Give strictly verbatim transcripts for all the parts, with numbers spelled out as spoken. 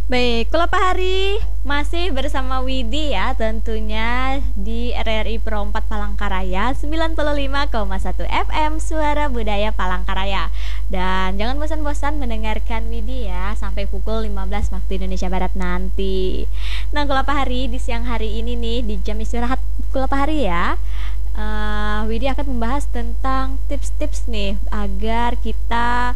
Baik, kalau Pak Hari masih bersama Widi ya tentunya di R R I Pro empat Palangkaraya sembilan puluh lima koma satu F M Suara Budaya Palangkaraya. Dan jangan bosan-bosan mendengarkan Widi ya sampai pukul lima belas waktu Indonesia Barat nanti. Nah, kalau Pak Hari di siang hari ini nih di jam istirahat kalau Pak Hari ya, uh, Widi akan membahas tentang tips-tips nih agar kita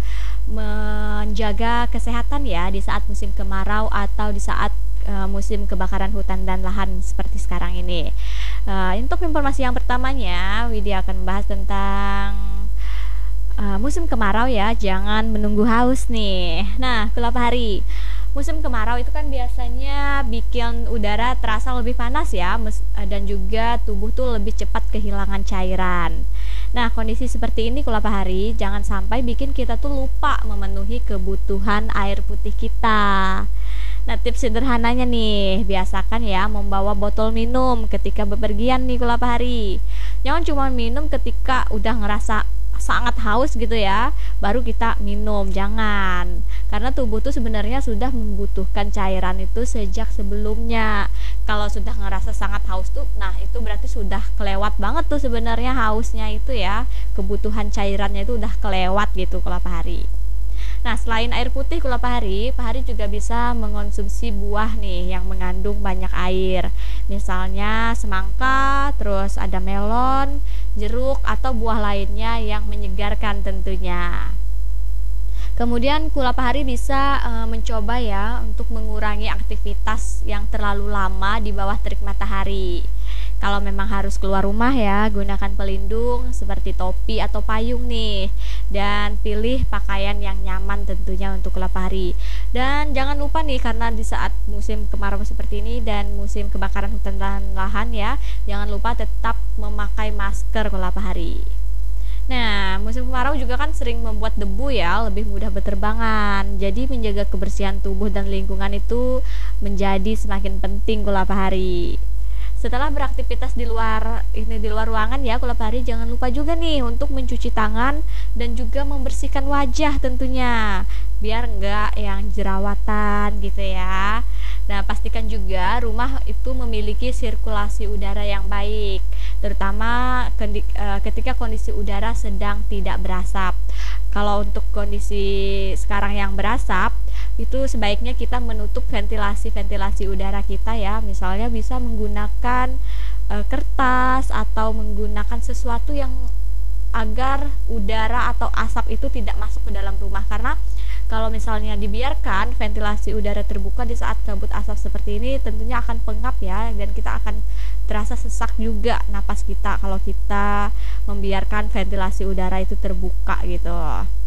menjaga kesehatan ya di saat musim kemarau atau di saat uh, musim kebakaran hutan dan lahan seperti sekarang ini. Uh, untuk informasi yang pertamanya, Widya akan membahas tentang uh, musim kemarau ya, jangan menunggu haus nih. Nah, Kulap Hari, musim kemarau itu kan biasanya bikin udara terasa lebih panas ya, dan juga tubuh tuh lebih cepat kehilangan cairan. Nah, kondisi seperti ini Kulapa Hari jangan sampai bikin kita tuh lupa memenuhi kebutuhan air putih kita. Nah, tips sederhananya nih, biasakan ya membawa botol minum ketika bepergian nih Kulapa Hari. Jangan cuma minum ketika udah ngerasa sangat haus gitu ya, baru kita minum, jangan. Karena tubuh tuh sebenarnya sudah membutuhkan cairan itu sejak sebelumnya. Kalau sudah ngerasa sangat haus tuh, nah itu berarti sudah kelewat banget tuh sebenarnya hausnya itu ya. Kebutuhan cairannya itu udah kelewat gitu kalau Pak Hari. Nah, selain air putih kalau Pak Hari, Pak Hari juga bisa mengonsumsi buah nih yang mengandung banyak air. Misalnya semangka, terus ada melon, jeruk atau buah lainnya yang menyegarkan tentunya. Kemudian Kulapa Hari bisa e, mencoba ya untuk mengurangi aktivitas yang terlalu lama di bawah terik matahari. Kalau memang harus keluar rumah ya, gunakan pelindung seperti topi atau payung nih. Dan pilih pakaian yang nyaman tentunya untuk Kulapa Hari. Dan jangan lupa nih, karena di saat musim kemarau seperti ini dan musim kebakaran hutan dan lahan ya, jangan lupa tetap memakai masker Kulapa Hari. Nah, musim kemarau juga kan sering membuat debu ya lebih mudah berterbangan. Jadi menjaga kebersihan tubuh dan lingkungan itu menjadi semakin penting Kulapa Hari. Setelah beraktivitas di luar ini di luar ruangan ya Kulapa Hari, jangan lupa juga nih untuk mencuci tangan dan juga membersihkan wajah tentunya, biar enggak yang jerawatan gitu ya. Nah, pastikan juga rumah itu memiliki sirkulasi udara yang baik, terutama ketika kondisi udara sedang tidak berasap. Kalau untuk kondisi sekarang yang berasap, itu sebaiknya kita menutup ventilasi-ventilasi udara kita ya. Misalnya bisa menggunakan e, kertas atau menggunakan sesuatu yang agar udara atau asap itu tidak masuk ke dalam rumah. Karena kalau misalnya dibiarkan ventilasi udara terbuka di saat kabut asap seperti ini, tentunya akan pengap ya, dan kita akan terasa sesak juga napas kita kalau kita membiarkan ventilasi udara itu terbuka gitu.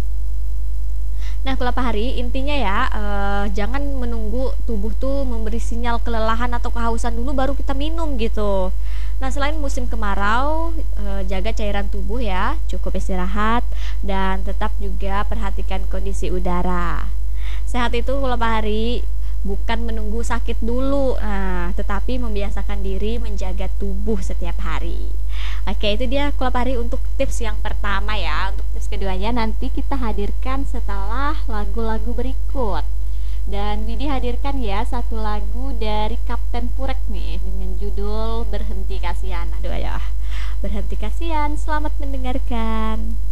Nah, Kulapa Hari, intinya ya eh, jangan menunggu tubuh tuh memberi sinyal kelelahan atau kehausan dulu baru kita minum gitu. Nah, selain musim kemarau, eh, jaga cairan tubuh ya, cukup istirahat dan tetap juga perhatikan kondisi udara. Sehat itu Kulapa Hari bukan menunggu sakit dulu, nah, tetapi membiasakan diri menjaga tubuh setiap hari. Oke, itu dia Kulapa Hari untuk tips yang pertama ya. Untuk tips keduanya nanti kita hadirkan setelah lagu-lagu berikut. Dan Widi hadirkan ya satu lagu dari Kapten Purek nih dengan judul Berhenti Kasihan. Aduh ya, Berhenti Kasihan. Selamat mendengarkan.